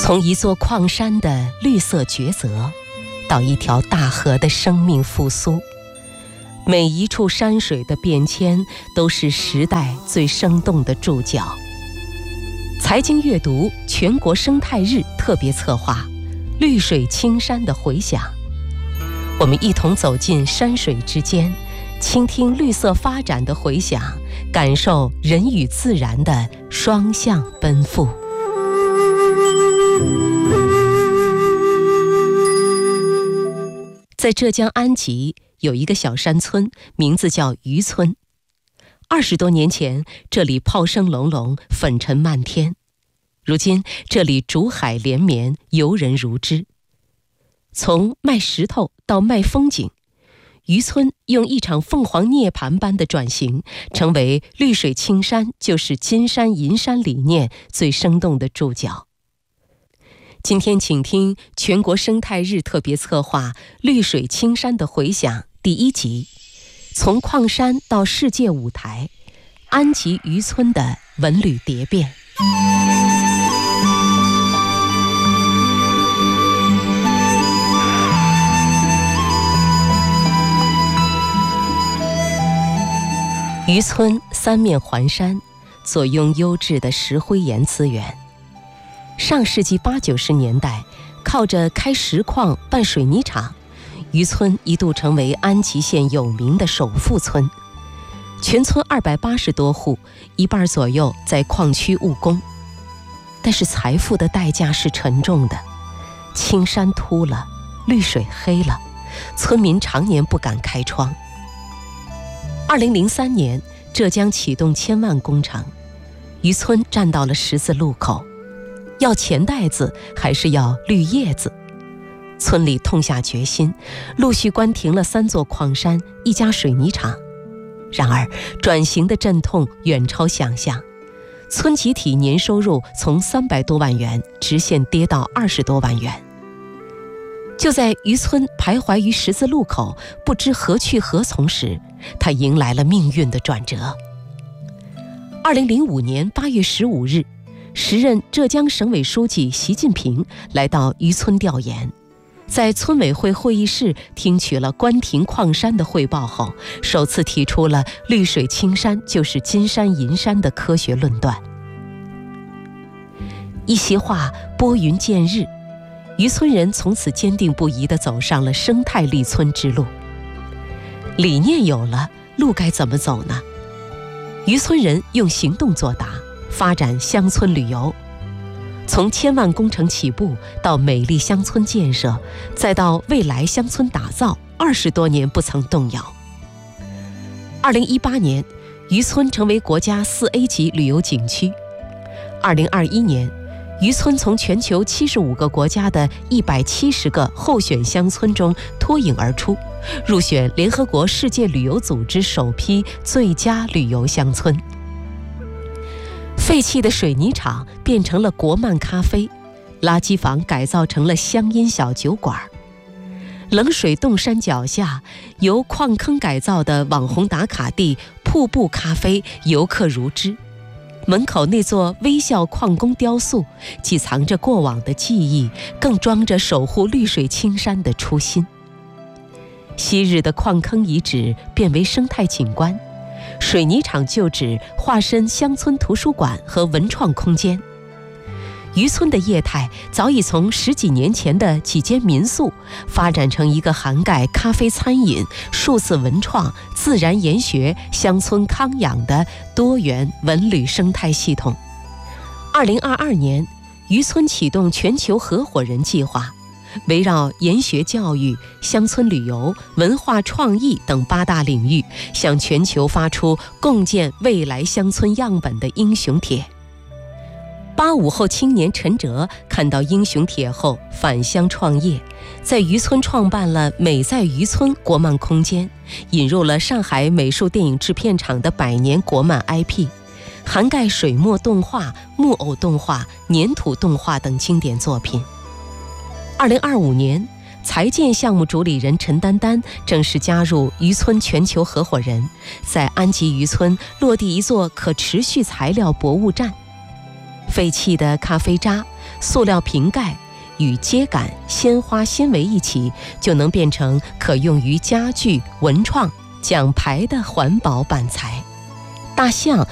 从一座矿山的绿色抉择，到一条大河的生命复苏，每一处山水的变迁都是时代最生动的注脚。财经阅读全国生态日特别策划《绿水青山的回响》，我们一同走进山水之间，倾听绿色发展的回响，感受人与自然的双向奔赴。在浙江安吉有一个小山村，名字叫渔村。20多年前，这里炮声隆隆，粉尘漫天。如今，这里竹海连绵，游人如织。从卖石头到卖风景，渔村用一场凤凰涅槃般的转型，成为绿水青山就是金山银山理念最生动的注脚。今天请听全国生态日特别策划《绿水青山的回响》第1集，从矿山到世界舞台，安吉渔村的文旅蝶变。渔村三面环山，坐拥优质的石灰岩资源。上世纪80、90年代，靠着开石矿办水泥厂，渔村一度成为安吉县有名的首富村。全村280多户，一半左右在矿区务工。但是财富的代价是沉重的，青山秃了，绿水黑了，村民常年不敢开窗。2003年，浙江启动1000万工程，渔村站到了十字路口，要钱袋子还是要绿叶子？村里痛下决心，陆续关停了3座矿山、1家水泥厂。然而，转型的阵痛远超想象，村集体年收入从300多万元直线跌到20多万元。就在渔村徘徊于十字路口，不知何去何从时，他迎来了命运的转折。2005年8月15日，时任浙江省委书记习近平来到渔村调研，在村委会会议室听取了关停矿山的汇报后，首次提出了绿水青山就是金山银山的科学论断。一席话拨云见日，渔村人从此坚定不移地走上了生态立村之路。理念有了，路该怎么走呢？渔村人用行动作答，发展乡村旅游。从1000万工程起步，到美丽乡村建设，再到未来乡村打造，20多年不曾动摇。2018年，渔村成为国家4A 级旅游景区。2021年，渔村从全球75个国家的170个候选乡村中脱颖而出，入选联合国世界旅游组织首批最佳旅游乡村。废弃的水泥厂变成了国漫咖啡，垃圾房改造成了乡音小酒馆。冷水洞山脚下，由矿坑改造的网红打卡地瀑布咖啡游客如织。门口那座微笑矿工雕塑，既藏着过往的记忆，更装着守护绿水青山的初心。昔日的矿坑遗址变为生态景观，水泥厂旧址化身乡村图书馆和文创空间。渔村的业态早已从10几年前的几间民宿，发展成一个涵盖咖啡餐饮、数字文创、自然研学、乡村康养的多元文旅生态系统。2022年，渔村启动全球合伙人计划，围绕研学教育、乡村旅游、文化创意等8大领域，向全球发出共建未来乡村样本的英雄帖。85后青年陈哲看到英雄帖后返乡创业，在渔村创办了美在渔村国漫空间，引入了上海美术电影制片厂的100年国漫 IP， 涵盖水墨动画、木偶动画、粘土动画等经典作品。2025年，财建项目主理人陈丹丹正式加入渔村全球合伙人，在安吉渔村落地一座可持续材料博物站。 废弃的咖啡渣、塑料瓶盖与秸秆、鲜花纤维一起，就能变成可用于家具、文创、奖牌的环保板材。大象